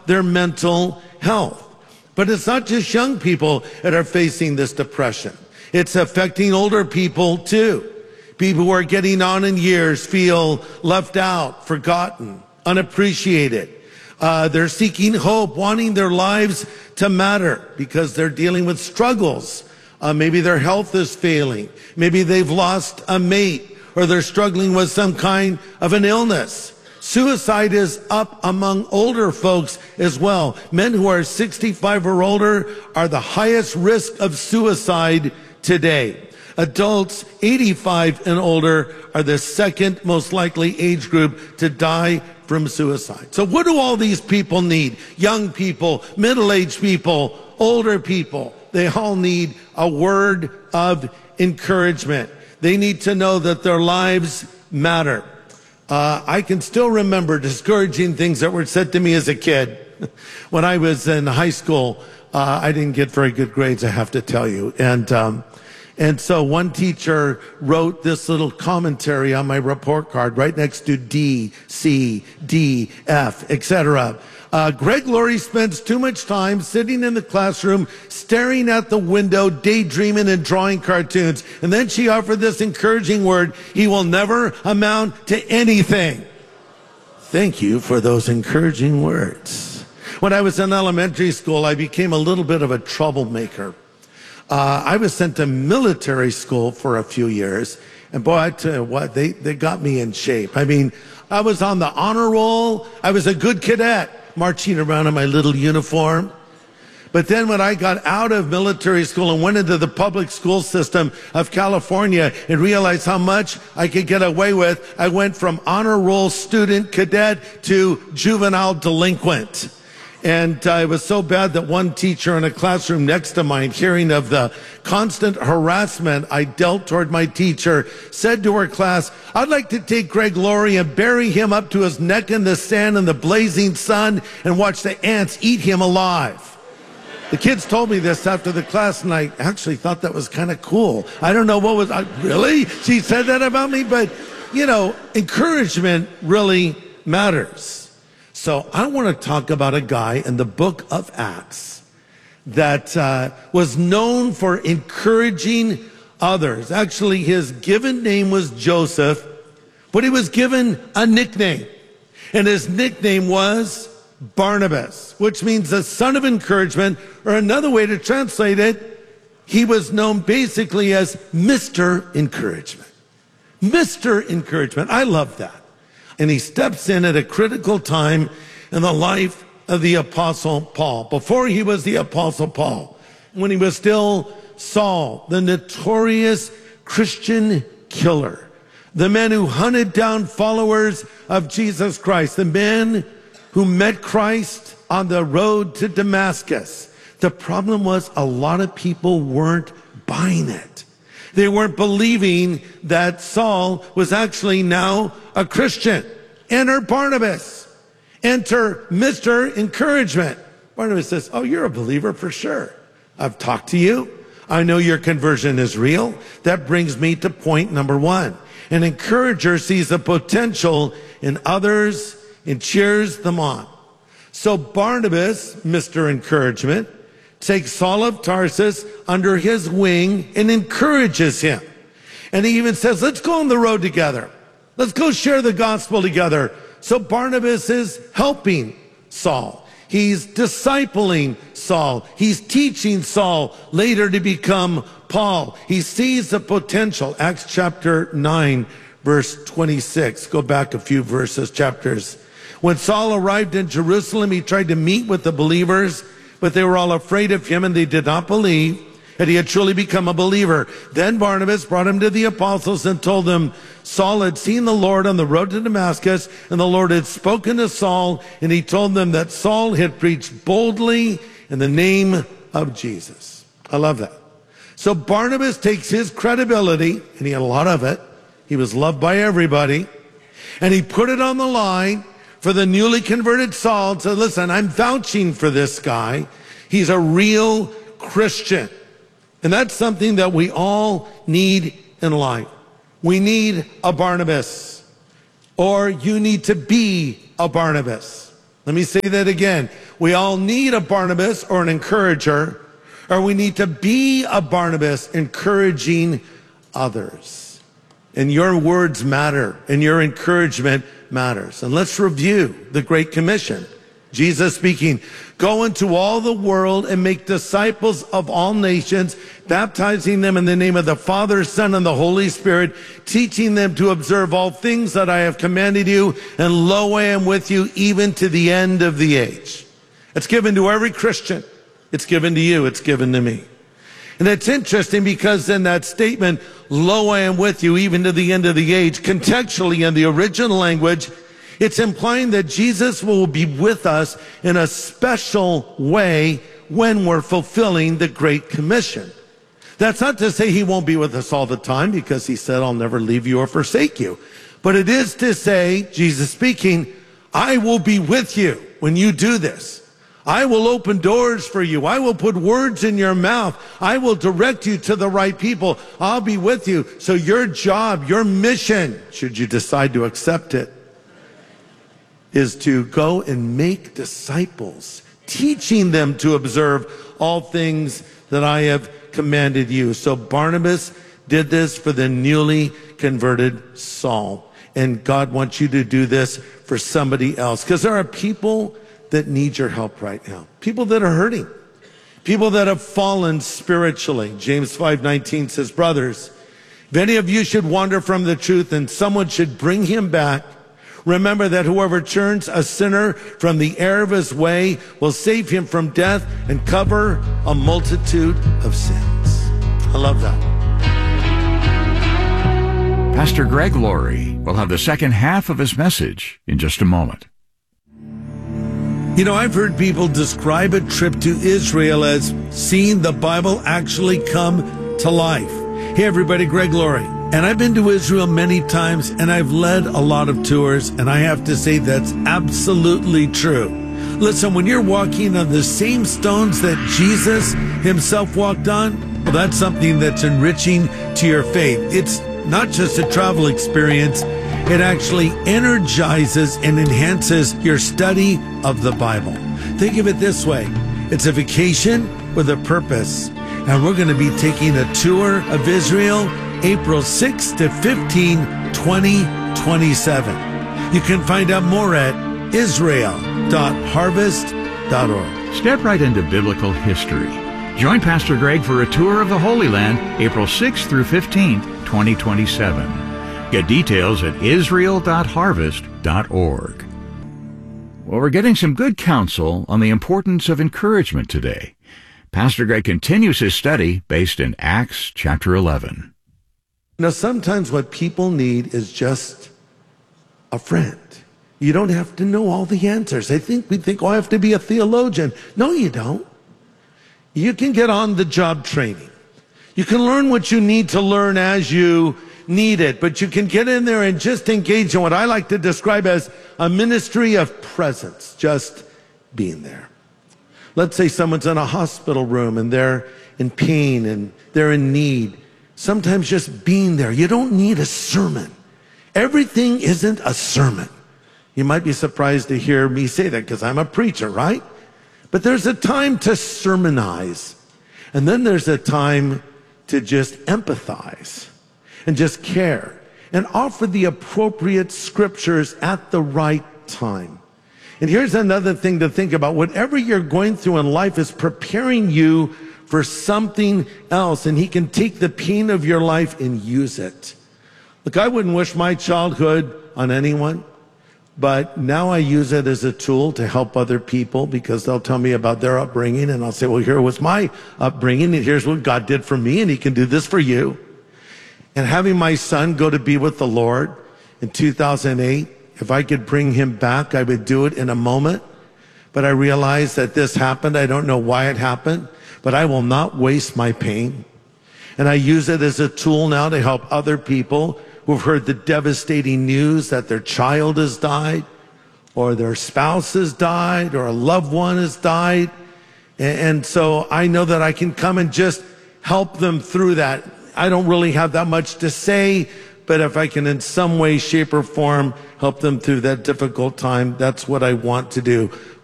their mental health. But it's not just young people that are facing this depression. It's affecting older people too. People who are getting on in years feel left out, forgotten, unappreciated. They're seeking hope, wanting their lives to matter because they're dealing with struggles. Maybe their health is failing. Maybe they've lost a mate, or they're struggling with some kind of an illness. Suicide is up among older folks as well. Men who are 65 or older are the highest risk of suicide today. Adults 85 and older are the second most likely age group to die from suicide. So what do all these people need? Young people, middle-aged people, older people. They all need a word of encouragement. They need to know that their lives matter. I can still remember discouraging things that were said to me as a kid. When I was in high school, I didn't get very good grades, I have to tell you. And so one teacher wrote this little commentary on my report card right next to D, C, D, F, etc. Greg Laurie spends too much time sitting in the classroom, staring at the window, daydreaming and drawing cartoons. And then she offered this encouraging word: he will never amount to anything. Thank you for those encouraging words. When I was in elementary school, I became a little bit of a troublemaker. I was sent to military school for a few years, and boy, I tell you what, they got me in shape. I mean, I was on the honor roll. I was a good cadet, marching around in my little uniform. But then when I got out of military school and went into the public school system of California and realized how much I could get away with, I went from honor roll student cadet to juvenile delinquent. And it was so bad that one teacher in a classroom next to mine, hearing of the constant harassment I dealt toward my teacher, said to her class, "I'd like to take Greg Laurie and bury him up to his neck in the sand in the blazing sun and watch the ants eat him alive." The kids told me this after the class, and I actually thought that was kind of cool. I don't know what was, really? She said that about me? But, you know, encouragement really matters. So I want to talk about a guy in the book of Acts that was known for encouraging others. Actually, his given name was Joseph, but he was given a nickname. And his nickname was Barnabas, which means the son of encouragement, or another way to translate it, he was known basically as Mr. Encouragement. Mr. Encouragement. I love that. And he steps in at a critical time in the life of the Apostle Paul. Before he was the Apostle Paul, when he was still Saul, the notorious Christian killer, the man who hunted down followers of Jesus Christ, the man who met Christ on the road to Damascus. The problem was a lot of people weren't buying it. They weren't believing that Saul was actually now a Christian. Enter Barnabas. Enter Mr. Encouragement. Barnabas says, "Oh, you're a believer for sure. I've talked to you. I know your conversion is real." That brings me to point number one. An encourager sees the potential in others and cheers them on. So Barnabas, Mr. Encouragement, takes Saul of Tarsus under his wing and encourages him. And he even says, "Let's go on the road together. Let's go share the gospel together." So Barnabas is helping Saul. He's discipling Saul. He's teaching Saul later to become Paul. He sees the potential. Acts chapter 9, verse 26. Go back a few chapters. When Saul arrived in Jerusalem, he tried to meet with the believers, but they were all afraid of him and they did not believe that he had truly become a believer. Then Barnabas brought him to the apostles and told them Saul had seen the Lord on the road to Damascus, and the Lord had spoken to Saul, and he told them that Saul had preached boldly in the name of Jesus. I love that. So Barnabas takes his credibility, and he had a lot of it. He was loved by everybody, and he put it on the line for the newly converted Saul and said, "Listen, I'm vouching for this guy. He's a real Christian." And that's something that we all need in life. We need a Barnabas, or you need to be a Barnabas. Let me say that again. We all need a Barnabas or an encourager, or we need to be a Barnabas encouraging others. And your words matter, and your encouragement matters. And let's review the Great Commission. Jesus speaking, go into all the world and make disciples of all nations, baptizing them in the name of the Father, Son, and the Holy Spirit, teaching them to observe all things that I have commanded you, and lo, I am with you even to the end of the age. It's given to every Christian. It's given to you. It's given to me. And it's interesting because in that statement, lo, I am with you even to the end of the age, contextually in the original language, it's implying that Jesus will be with us in a special way when we're fulfilling the Great Commission. That's not to say he won't be with us all the time, because he said, I'll never leave you or forsake you. But it is to say, Jesus speaking, I will be with you when you do this. I will open doors for you. I will put words in your mouth. I will direct you to the right people. I'll be with you. So your job, your mission, should you decide to accept it, is to go and make disciples, teaching them to observe all things that I have commanded you. So Barnabas did this for the newly converted Saul. And God wants you to do this for somebody else, because there are people that need your help right now. People that are hurting. People that have fallen spiritually. James 5:19 says, brothers, if any of you should wander from the truth and someone should bring him back, remember that whoever turns a sinner from the error of his way will save him from death and cover a multitude of sins. I love that. Pastor Greg Laurie will have the second half of his message in just a moment. You know, I've heard people describe a trip to Israel as seeing the Bible actually come to life. Hey everybody, Greg Laurie. And I've been to Israel many times, and I've led a lot of tours, and I have to say that's absolutely true. Listen, when you're walking on the same stones that Jesus himself walked on, well, that's something that's enriching to your faith. It's not just a travel experience. It actually energizes and enhances your study of the Bible. Think of it this way. It's a vacation with a purpose. And we're going to be taking a tour of Israel April 6 to 15, 2027. You can find out more at israel.harvest.org. Step right into biblical history. Join Pastor Greg for a tour of the Holy Land, April 6th through 15th, 2027. Get details at israel.harvest.org. Well, we're getting some good counsel on the importance of encouragement today. Pastor Greg continues his study based in Acts chapter 11. You know, sometimes what people need is just a friend. You don't have to know all the answers. We think, oh, I have to be a theologian. No, you don't. You can get on the job training. You can learn what you need to learn as you need it, but you can get in there and just engage in what I like to describe as a ministry of presence, just being there. Let's say someone's in a hospital room and they're in pain and they're in need. Sometimes just being there. You don't need a sermon. Everything isn't a sermon. You might be surprised to hear me say that because I'm a preacher, right? But there's a time to sermonize. And then there's a time to just empathize and just care and offer the appropriate scriptures at the right time. And here's another thing to think about. Whatever you're going through in life is preparing you for something else, and he can take the pain of your life and use it. Look, I wouldn't wish my childhood on anyone, but now I use it as a tool to help other people because they'll tell me about their upbringing, and I'll say, well, here was my upbringing, and here's what God did for me, and he can do this for you. And having my son go to be with the Lord in 2008, if I could bring him back, I would do it in a moment. But I realized that this happened. I don't know why it happened, but I will not waste my pain. And I use it as a tool now to help other people who've heard the devastating news that their child has died, or their spouse has died, or a loved one has died. And so I know that I can come and just help them through that. I don't really have that much to say, but if I can in some way, shape, or form help them through that difficult time, that's what I want to do.